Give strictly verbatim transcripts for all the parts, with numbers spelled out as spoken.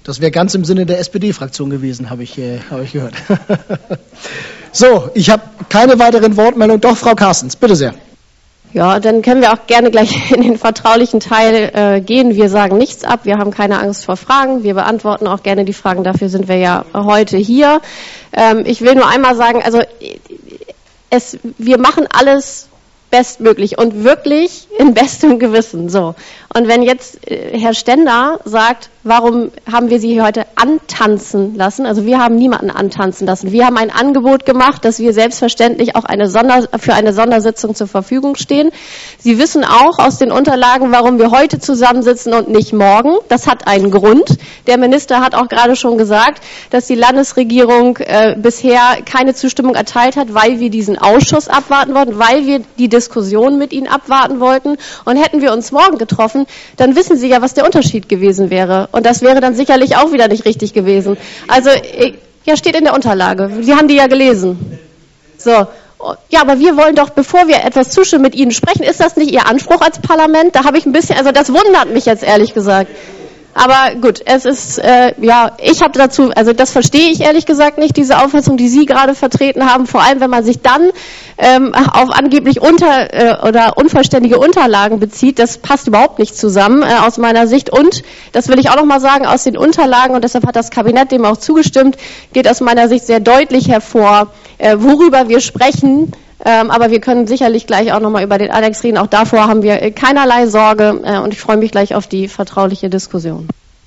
Das wäre ganz im Sinne der S P D-Fraktion gewesen, habe ich, äh, hab ich gehört. So, ich habe keine weiteren Wortmeldungen. Doch, Frau Carstens, bitte sehr. Ja, dann können wir auch gerne gleich in den vertraulichen Teil äh, gehen. Wir sagen nichts ab, wir haben keine Angst vor Fragen. Wir beantworten auch gerne die Fragen, dafür sind wir ja heute hier. Ähm, ich will nur einmal sagen, also es, wir machen alles bestmöglich und wirklich in bestem Gewissen. So. Und wenn jetzt äh, Herr Stender sagt, warum haben wir Sie hier heute antanzen lassen? Also wir haben niemanden antanzen lassen. Wir haben ein Angebot gemacht, dass wir selbstverständlich auch eine Sonder, für eine Sondersitzung zur Verfügung stehen. Sie wissen auch aus den Unterlagen, warum wir heute zusammensitzen und nicht morgen. Das hat einen Grund. Der Minister hat auch gerade schon gesagt, dass die Landesregierung äh, bisher keine Zustimmung erteilt hat, weil wir diesen Ausschuss abwarten wollten, weil wir die Diskussion mit Ihnen abwarten wollten. Und hätten wir uns morgen getroffen, dann wissen Sie ja, was der Unterschied gewesen wäre. Und das wäre dann sicherlich auch wieder nicht richtig gewesen. Also, ja, steht in der Unterlage. Sie haben die ja gelesen. So. Ja, aber wir wollen doch, bevor wir etwas zustimmen, mit Ihnen sprechen. Ist das nicht Ihr Anspruch als Parlament? Da habe ich ein bisschen, also das wundert mich jetzt ehrlich gesagt. Aber gut, es ist, äh, ja, ich habe dazu, also das verstehe ich ehrlich gesagt nicht, diese Auffassung, die Sie gerade vertreten haben, vor allem wenn man sich dann ähm, auf angeblich unter äh, oder unvollständige Unterlagen bezieht, das passt überhaupt nicht zusammen äh, aus meiner Sicht. Und, das will ich auch nochmal sagen, aus den Unterlagen, und deshalb hat das Kabinett dem auch zugestimmt, geht aus meiner Sicht sehr deutlich hervor, äh, worüber wir sprechen. Ähm, aber wir können sicherlich gleich auch nochmal über den Annex reden. Auch davor haben wir äh, keinerlei Sorge äh, und ich freue mich gleich auf die vertrauliche Diskussion.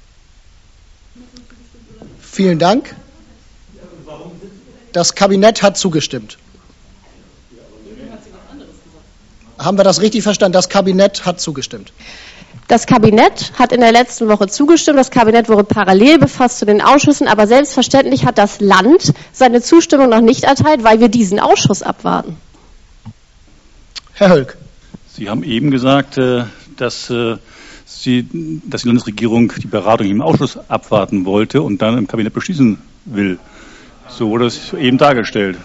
Vielen Dank. Das Kabinett hat zugestimmt. Haben wir das richtig verstanden? Das Kabinett hat zugestimmt. Das Kabinett hat in der letzten Woche zugestimmt. Das Kabinett wurde parallel befasst zu den Ausschüssen. Aber selbstverständlich hat das Land seine Zustimmung noch nicht erteilt, weil wir diesen Ausschuss abwarten. Herr Höllck. Sie haben eben gesagt, dass, Sie, dass die Landesregierung die Beratung im Ausschuss abwarten wollte und dann im Kabinett beschließen will. So wurde es eben dargestellt.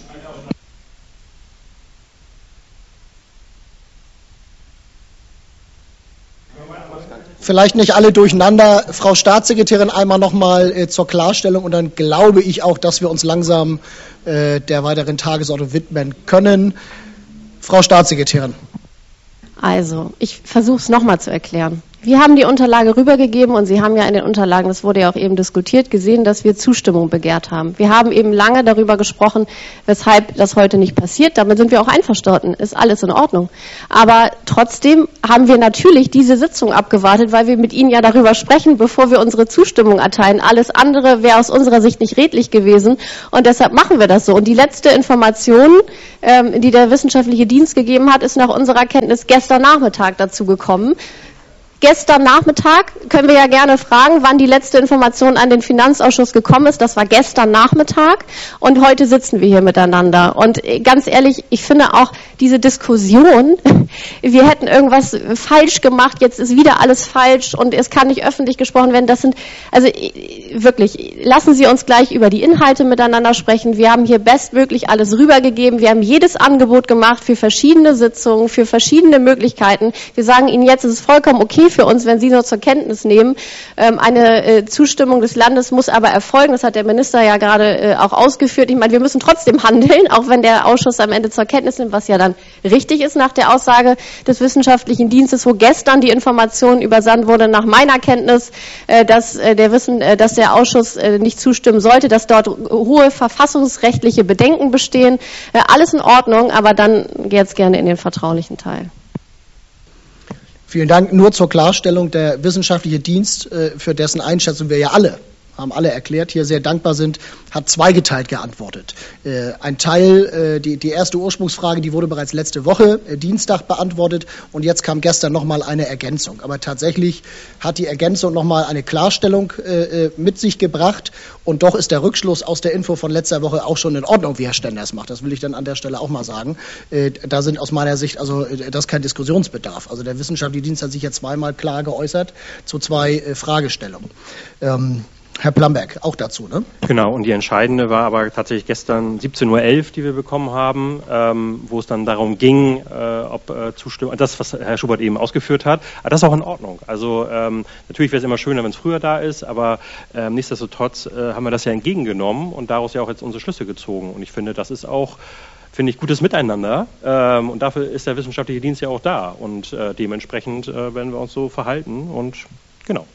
Vielleicht nicht alle durcheinander. Frau Staatssekretärin, einmal nochmal äh, zur Klarstellung und dann glaube ich auch, dass wir uns langsam äh, der weiteren Tagesordnung widmen können. Frau Staatssekretärin. Also, ich versuche es nochmal zu erklären. Wir haben die Unterlage rübergegeben und Sie haben ja in den Unterlagen, das wurde ja auch eben diskutiert, gesehen, dass wir Zustimmung begehrt haben. Wir haben eben lange darüber gesprochen, weshalb das heute nicht passiert. Damit sind wir auch einverstanden, ist alles in Ordnung. Aber trotzdem haben wir natürlich diese Sitzung abgewartet, weil wir mit Ihnen ja darüber sprechen, bevor wir unsere Zustimmung erteilen. Alles andere wäre aus unserer Sicht nicht redlich gewesen und deshalb machen wir das so. Und die letzte Information, ähm, die der wissenschaftliche Dienst gegeben hat, ist nach unserer Kenntnis gestern Nachmittag dazu gekommen. Gestern Nachmittag können wir ja gerne fragen, wann die letzte Information an den Finanzausschuss gekommen ist. Das war gestern Nachmittag und heute sitzen wir hier miteinander. Und ganz ehrlich, ich finde auch diese Diskussion, wir hätten irgendwas falsch gemacht, jetzt ist wieder alles falsch und es kann nicht öffentlich gesprochen werden. Das sind, also wirklich, lassen Sie uns gleich über die Inhalte miteinander sprechen. Wir haben hier bestmöglich alles rübergegeben. Wir haben jedes Angebot gemacht für verschiedene Sitzungen, für verschiedene Möglichkeiten. Wir sagen Ihnen jetzt, es ist vollkommen okay für uns, wenn Sie nur zur Kenntnis nehmen. Ähm, eine äh, Zustimmung des Landes muss aber erfolgen. Das hat der Minister ja gerade äh, auch ausgeführt. Ich meine, wir müssen trotzdem handeln, auch wenn der Ausschuss am Ende zur Kenntnis nimmt, was ja dann richtig ist nach der Aussage des wissenschaftlichen Dienstes, wo gestern die Information übersandt wurde, nach meiner Kenntnis, äh, dass, äh, der Wissen, äh, dass der Ausschuss äh, nicht zustimmen sollte, dass dort hohe verfassungsrechtliche Bedenken bestehen. Äh, alles in Ordnung, aber dann geht es gerne in den vertraulichen Teil. Vielen Dank. Nur zur Klarstellung, der wissenschaftliche Dienst, für dessen Einschätzung wir ja alle, haben alle erklärt, hier sehr dankbar sind, hat zweigeteilt geantwortet. Ein Teil, die, die erste Ursprungsfrage, die wurde bereits letzte Woche, Dienstag, beantwortet und jetzt kam gestern nochmal eine Ergänzung. Aber tatsächlich hat die Ergänzung nochmal eine Klarstellung mit sich gebracht und doch ist der Rückschluss aus der Info von letzter Woche auch schon in Ordnung, wie Herr Stender es macht. Das will ich dann an der Stelle auch mal sagen. Da sind aus meiner Sicht, also das ist kein Diskussionsbedarf. Also der wissenschaftliche Dienst hat sich ja zweimal klar geäußert zu zwei Fragestellungen. Ähm, Herr Plamberg, auch dazu, ne? Genau, und die entscheidende war aber tatsächlich gestern siebzehn Uhr elf, die wir bekommen haben, ähm, wo es dann darum ging, äh, ob äh, Zustimmung, das, was Herr Schubert eben ausgeführt hat, aber das ist auch in Ordnung. Also ähm, natürlich wäre es immer schöner, wenn es früher da ist, aber ähm, nichtsdestotrotz äh, haben wir das ja entgegengenommen und daraus ja auch jetzt unsere Schlüsse gezogen. Und ich finde, das ist auch, finde ich, gutes Miteinander ähm, und dafür ist der wissenschaftliche Dienst ja auch da und äh, dementsprechend äh, werden wir uns so verhalten und genau.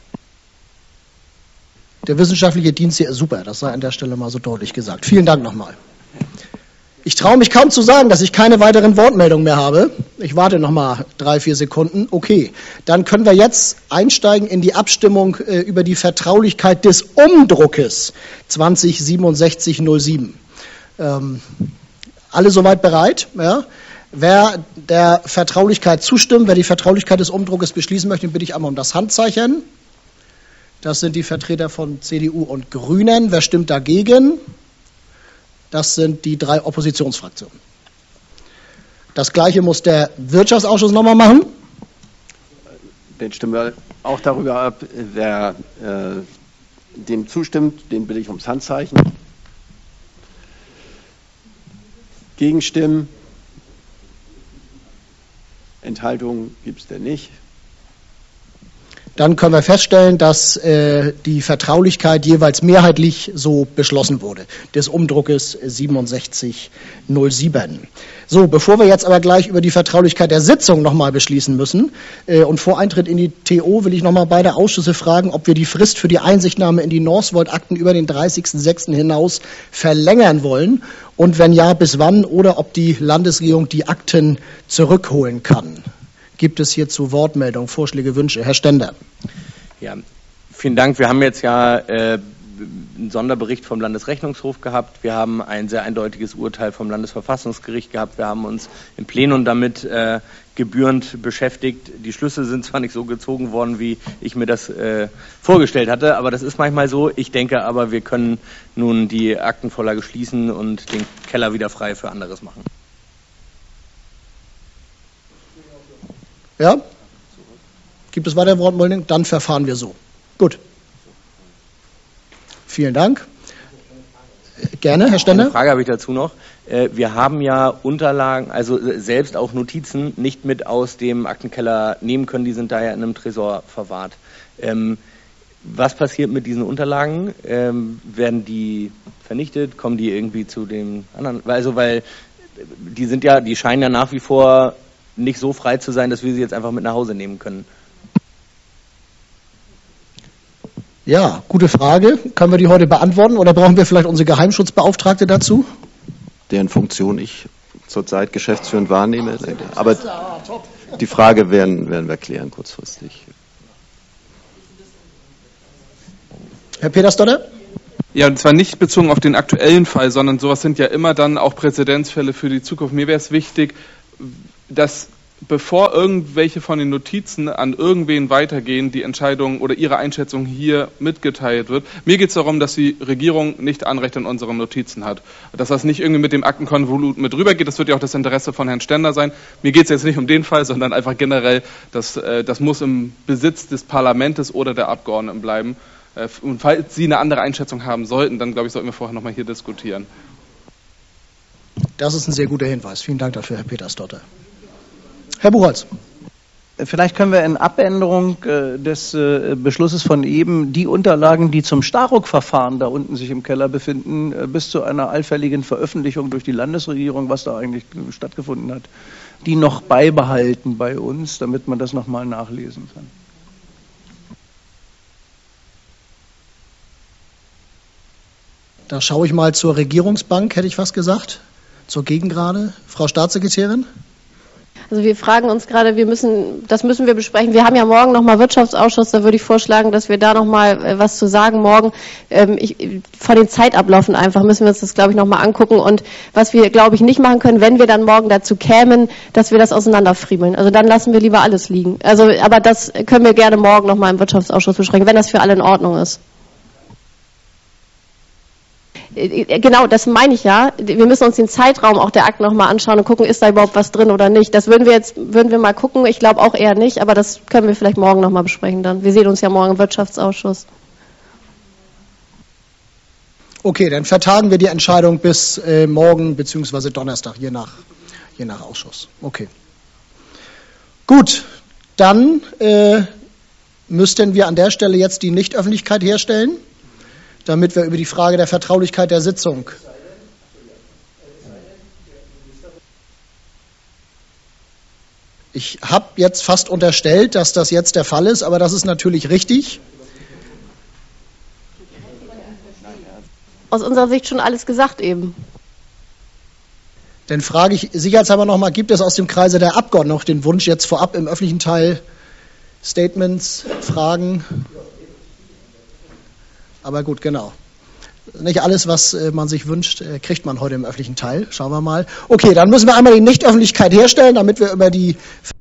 Der wissenschaftliche Dienst hier ist super, das sei an der Stelle mal so deutlich gesagt. Vielen Dank nochmal. Ich traue mich kaum zu sagen, dass ich keine weiteren Wortmeldungen mehr habe. Ich warte noch mal drei, vier Sekunden. Okay, dann können wir jetzt einsteigen in die Abstimmung äh, über die Vertraulichkeit des Umdruckes zwanzig siebenundsechzig null sieben. Ähm, alle soweit bereit? Ja? Wer der Vertraulichkeit zustimmt, wer die Vertraulichkeit des Umdruckes beschließen möchte, bitte ich einmal um das Handzeichen. Das sind die Vertreter von C D U und Grünen. Wer stimmt dagegen? Das sind die drei Oppositionsfraktionen. Das Gleiche muss der Wirtschaftsausschuss nochmal machen. Den stimmen wir auch darüber ab. Wer äh, dem zustimmt, den bitte ich ums Handzeichen. Gegenstimmen? Enthaltungen gibt es denn nicht. Dann können wir feststellen, dass äh, die Vertraulichkeit jeweils mehrheitlich so beschlossen wurde, des Umdruckes siebenundsechzig null sieben. So, bevor wir jetzt aber gleich über die Vertraulichkeit der Sitzung nochmal beschließen müssen äh, und vor Eintritt in die T O will ich nochmal beide Ausschüsse fragen, ob wir die Frist für die Einsichtnahme in die Northvolt-Akten über den dreißigsten sechsten hinaus verlängern wollen und wenn ja, bis wann oder ob die Landesregierung die Akten zurückholen kann. Gibt es hierzu Wortmeldungen, Vorschläge, Wünsche? Herr Stender. Ja, vielen Dank. Wir haben jetzt ja äh, einen Sonderbericht vom Landesrechnungshof gehabt. Wir haben ein sehr eindeutiges Urteil vom Landesverfassungsgericht gehabt. Wir haben uns im Plenum damit äh, gebührend beschäftigt. Die Schlüsse sind zwar nicht so gezogen worden, wie ich mir das äh, vorgestellt hatte, aber das ist manchmal so. Ich denke aber, wir können nun die Aktenvorlage schließen und den Keller wieder frei für anderes machen. Ja? Gibt es weitere Wortmeldungen? Dann verfahren wir so. Gut. Vielen Dank. Gerne, Herr Stender. Eine Frage habe ich dazu noch. Wir haben ja Unterlagen, also selbst auch Notizen, nicht mit aus dem Aktenkeller nehmen können. Die sind daher in einem Tresor verwahrt. Was passiert mit diesen Unterlagen? Werden die vernichtet? Kommen die irgendwie zu den anderen? Also, weil die sind ja, die scheinen ja nach wie vor nicht so frei zu sein, dass wir sie jetzt einfach mit nach Hause nehmen können. Ja, gute Frage. Können wir die heute beantworten oder brauchen wir vielleicht unsere Geheimschutzbeauftragte dazu? Deren Funktion ich zurzeit geschäftsführend wahrnehme. Aber die Frage werden, werden wir klären kurzfristig. Herr Petersdonner? Ja, und zwar nicht bezogen auf den aktuellen Fall, sondern sowas sind ja immer dann auch Präzedenzfälle für die Zukunft. Mir wäre es wichtig, dass bevor irgendwelche von den Notizen an irgendwen weitergehen, die Entscheidung oder ihre Einschätzung hier mitgeteilt wird. Mir geht es darum, dass die Regierung nicht Anrecht an unseren Notizen hat. Dass das nicht irgendwie mit dem Aktenkonvolut mit rübergeht, das wird ja auch das Interesse von Herrn Stender sein. Mir geht es jetzt nicht um den Fall, sondern einfach generell, dass, äh, das muss im Besitz des Parlaments oder der Abgeordneten bleiben. Äh, und falls Sie eine andere Einschätzung haben sollten, dann glaube ich, sollten wir vorher nochmal hier diskutieren. Das ist ein sehr guter Hinweis. Vielen Dank dafür, Herr Petersdotter. Herr Buchholz. Vielleicht können wir in Abänderung äh, des äh, Beschlusses von eben die Unterlagen, die zum Starock-Verfahren da unten sich im Keller befinden, äh, bis zu einer allfälligen Veröffentlichung durch die Landesregierung, was da eigentlich äh, stattgefunden hat, die noch beibehalten bei uns, damit man das nochmal nachlesen kann. Da schaue ich mal zur Regierungsbank, hätte ich fast gesagt, zur Gegengrade. Frau Staatssekretärin? Also wir fragen uns gerade, wir müssen, das müssen wir besprechen. Wir haben ja morgen nochmal Wirtschaftsausschuss, da würde ich vorschlagen, dass wir da nochmal äh, was zu sagen morgen. Ähm, ich, von den Zeitabläufen einfach müssen wir uns das, glaube ich, nochmal angucken. Und was wir, glaube ich, nicht machen können, wenn wir dann morgen dazu kämen, dass wir das auseinanderfriemeln. Also dann lassen wir lieber alles liegen. Also, aber das können wir gerne morgen nochmal im Wirtschaftsausschuss besprechen, wenn das für alle in Ordnung ist. Genau, das meine ich ja. Wir müssen uns den Zeitraum auch der Akten nochmal anschauen und gucken, ist da überhaupt was drin oder nicht. Das würden wir jetzt, würden wir mal gucken. Ich glaube auch eher nicht, aber das können wir vielleicht morgen nochmal besprechen dann. Wir sehen uns ja morgen im Wirtschaftsausschuss. Okay, dann vertagen wir die Entscheidung bis äh, morgen bzw. Donnerstag, je nach, je nach Ausschuss. Okay. Gut, dann äh, müssten wir an der Stelle jetzt die Nichtöffentlichkeit herstellen, damit wir über die Frage der Vertraulichkeit der Sitzung. Ich habe jetzt fast unterstellt, dass das jetzt der Fall ist, aber das ist natürlich richtig. Aus unserer Sicht schon alles gesagt eben. Dann frage ich sicherheitshalber nochmal, gibt es aus dem Kreise der Abgeordneten noch den Wunsch, jetzt vorab im öffentlichen Teil Statements, Fragen? Aber gut, genau. Nicht alles, was man sich wünscht, kriegt man heute im öffentlichen Teil. Schauen wir mal. Okay, dann müssen wir einmal die Nichtöffentlichkeit herstellen, damit wir über die